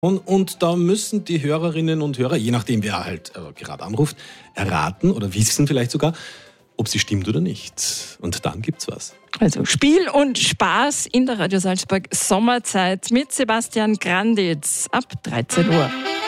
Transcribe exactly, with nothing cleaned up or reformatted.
Und, und da müssen die Hörerinnen und Hörer, je nachdem wer halt äh, gerade anruft, erraten oder wissen vielleicht sogar, ob sie stimmt oder nicht. Und dann gibt's was. Also Spiel und Spaß in der Radio Salzburg Sommerzeit mit Sebastian Granditz ab dreizehn Uhr.